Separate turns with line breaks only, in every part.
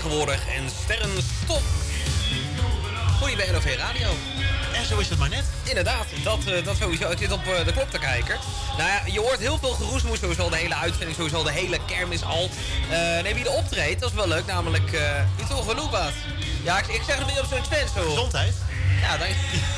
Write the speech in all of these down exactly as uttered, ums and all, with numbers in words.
tegenwoordig en sterrenstof. Hoor je bij N O V Radio.
En zo is het maar net.
Inderdaad, dat, uh, dat sowieso. Ik zit op uh, de klok te kijken. Nou ja, je hoort heel veel geroesmoes, sowieso de hele uitzending, sowieso de hele kermis al. Uh, nee, wie er optreedt, dat is wel leuk, namelijk uh, Ito Gelubat. Ja, ik, ik zeg het weer op zo'n Twents zo.
Gezondheid.
Ja, dan...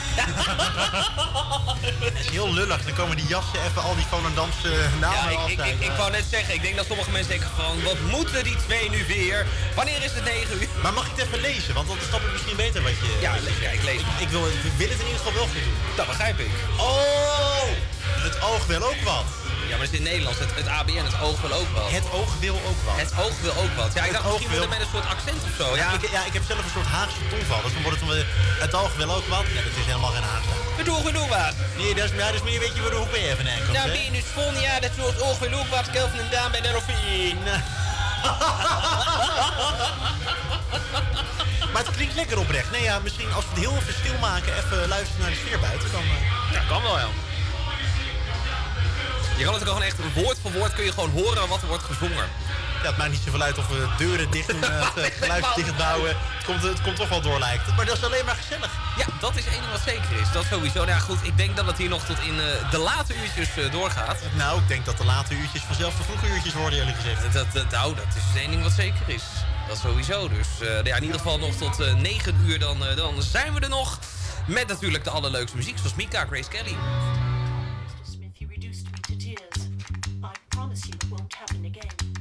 Het is heel lullig, dan komen die jassen even al die Volendamse namen
ja, ik, ik, ik, ik wou net zeggen, ik denk dat sommige mensen denken van, wat moeten die twee nu weer? Wanneer is het negen uur?
Maar mag ik het even lezen? Want dan snap ik misschien beter wat je...
Ja, ja ik lees
maar. Ik, ik, wil, ik wil het in ieder geval wel goed doen.
Dat begrijp ik.
Oh! Het oog wil ook wat.
Ja, maar het is in het Nederlands. Het, het A B N, het oog wil ook wat.
Het oog wil ook wat.
Het oog wil ook wat. Ja, ik
het
dacht misschien wil... met een soort accent of zo. Ja,
ja. Ik, ja, ik heb zelf een soort Haagse tongval. Dus dan wordt het van, het oog wil ook wat. Ja, dat is helemaal geen Haagse.
Het oog wil ook wat.
Nee, dat is, ja, dat is meer, weet je, waar de hoek ben je vandaan komt.
Nou, ben je nu van, ja, dat soort oog wil ook wat. Kelvin en Daan bij de N O V.
Maar het klinkt lekker oprecht. Nee, ja, misschien als we het heel even stil maken, even luisteren naar de sfeer buiten, dan... Uh...
Ja, kan wel, ja. Je kan het gewoon echt woord voor woord kun je gewoon horen wat er wordt gezongen.
Ja, het maakt niet zoveel uit of we deuren dicht doen, uh, het geluid dicht bouwen. Het komt, het komt toch wel door, lijkt het. Maar dat is alleen maar gezellig.
Ja, dat is één ding wat zeker is. Dat sowieso. Nou ja, goed, ik denk dat het hier nog tot in uh, de late uurtjes uh, doorgaat.
Nou, ik denk dat de late uurtjes vanzelf de vroege uurtjes worden, eerlijk gezegd.
Dat, dat, nou, dat is dus één ding wat zeker is. Dat sowieso. Dus uh, ja, in ieder geval nog tot uh, negen uur, dan, uh, dan zijn we er nog. Met natuurlijk de allerleukste muziek, zoals Mika, Grace Kelly.
Mister Smith, you reduced me to tears. I promise you it won't happen again.